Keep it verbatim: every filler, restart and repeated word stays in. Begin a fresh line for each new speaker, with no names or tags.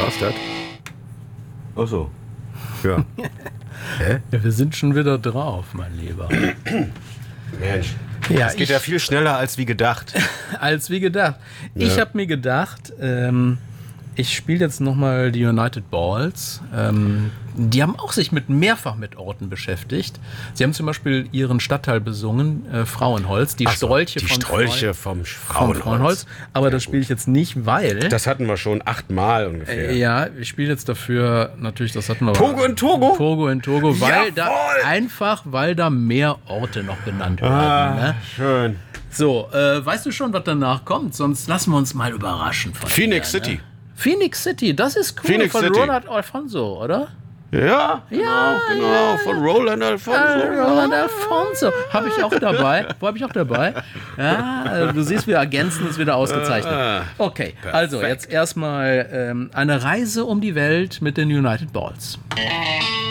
War's das? Ach so. Ja.
Hä? Ja, wir sind schon wieder drauf, mein Lieber.
Mensch.
Ja,
das geht
ich,
ja viel schneller als wie gedacht.
als wie gedacht. Ja. Ich habe mir gedacht, ähm, ich spiele jetzt nochmal die United Balls. Ähm, die haben auch sich mit mehrfach mit Orten beschäftigt. Sie haben zum Beispiel ihren Stadtteil besungen, äh, Frauenholz, die
Ach so,
Strolche,
die
von,
Strolche
Freu
vom
vom
Frauenholz.
Frauenholz. Aber das spiele ich jetzt nicht, weil...
Das hatten wir schon achtmal ungefähr.
Äh, ja, ich spiele jetzt dafür, natürlich, das hatten wir...
Togo in Togo?
Togo in Togo, weil
Jawohl!
da einfach, weil da mehr Orte noch benannt werden.
Ah,
Ne?
schön.
So, äh, weißt du schon, was danach kommt? Sonst lassen wir uns mal überraschen. Von
Phoenix
dir,
City.
Ne? Phoenix City, das ist cool,
Phoenix
von
City.
Roland Alfonso, oder?
Ja, genau,
Ja,
genau,
ja,
von Roland Alfonso.
Äh, Roland Alfonso. Habe ich auch dabei. Wo habe ich auch dabei? Ja, äh, du siehst, wir ergänzen es wieder ausgezeichnet. Okay, also jetzt erstmal ähm, eine Reise um die Welt mit den United Balls.